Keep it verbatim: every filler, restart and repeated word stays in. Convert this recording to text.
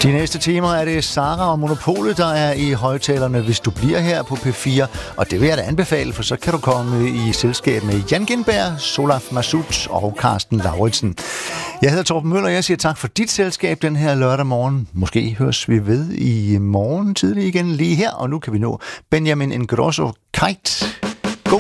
De næste timer er det Sara og Monopolet, der er i højtalerne, hvis du bliver her på P fire. Og det vil jeg da anbefale, for så kan du komme i selskab med Jan Gindberg, Solaf Massoud og Carsten Lauritsen. Jeg hedder Torben Møller, og jeg siger tak for dit selskab den her lørdag morgen. Måske høres vi ved i morgen tidlig igen lige her, og nu kan vi nå Benjamin Ingrosso Kite.